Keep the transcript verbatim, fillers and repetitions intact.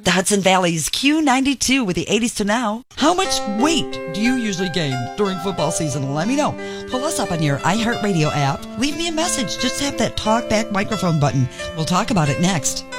The Hudson Valley's Q ninety-two with the eighties to now. How much weight do you usually gain during football season? Let me know. Pull us up on your iHeartRadio app. Leave me a message. Just tap that talk back microphone button. We'll talk about it next.